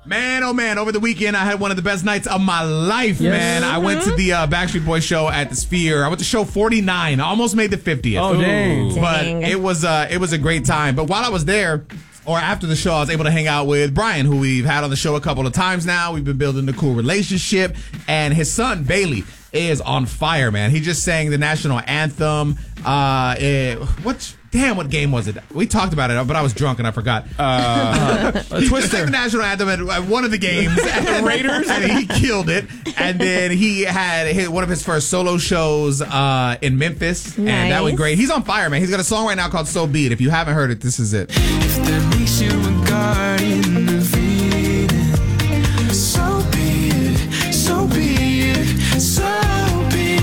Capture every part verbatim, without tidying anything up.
Man, oh man, over the weekend I had one of the best nights of my life, yes. man. I went to the uh, Backstreet Boys show at the Sphere. I went to show forty-nine. I almost made the fiftieth. Oh, dang. But Dang. it was uh, it was a great time. But while I was there, or after the show, I was able to hang out with Brian, who we've had on the show a couple of times now. We've been building a cool relationship. And his son, Bailey, is on fire, man. He just sang the national anthem. Uh, it, what? Damn, what game was it? We talked about it, but I was drunk and I forgot. Uh, he just sang the national anthem at, at one of the games at the Raiders, and he killed it. And then he had hit one of his first solo shows uh, in Memphis, nice. and that went great. He's on fire, man. He's got a song right now called "So Be It." If you haven't heard it, this is it. If that makes you a guardian of Eden, so be it, so be it, so be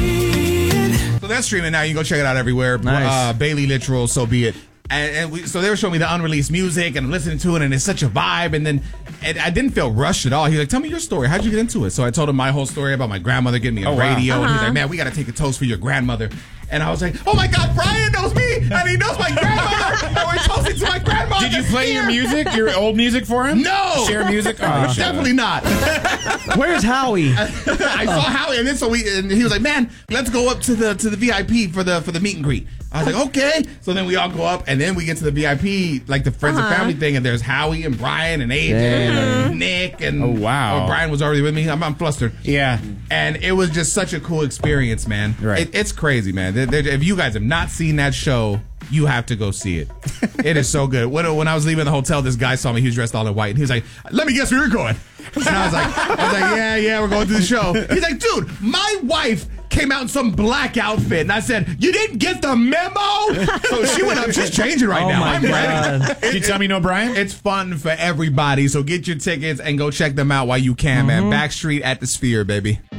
it. So that's streaming now. You can go check it out everywhere. Nice. Uh, Bailey Literal, So Be It. And, and we, so they were showing me the unreleased music, and I'm listening to it, and it's such a vibe. And then and I didn't feel rushed at all. He was like, "Tell me your story. How'd you get into it?" So I told him my whole story about my grandmother getting me a Oh, wow. radio. Uh-huh. And he's like, "Man, we got to take a toast for your grandmother." And I was like, "Oh my God, Brian knows me, and he knows my grandmother. And we're toasting to my grandmother." Did you play here. your music, your old music for him? No. Share music? Oh, Uh, shut definitely not. Where's Howie? I saw Howie, and then so we, and he was like, "Man, let's go up to the to the V I P for the for the meet and greet." I was like, "Okay." So then we all go up, and then we get to the V I P, like the friends Uh-huh. and family thing, and there's Howie and Brian and A J Damn. and Nick and Oh, wow. Oh, Brian was already with me. I'm, I'm flustered. Yeah. And it was just such a cool experience, man. Right. It, it's crazy, man. There- there- if you guys have not seen that show, you have to go see it. It is so good. When, when I was leaving the hotel, this guy saw me. He was dressed all in white. And he was like, "Let me guess where you're going." And I was like, I was like, yeah, yeah, we're going to the show. He's like, "Dude, my wife came out in some black outfit." And I said, "You didn't get the memo?" So she went up. She's changing right Oh, now. my I'm ready. God. Did you tell me no, Brian? It's fun for everybody. So get your tickets and go check them out while you can, man. Backstreet at the Sphere, baby.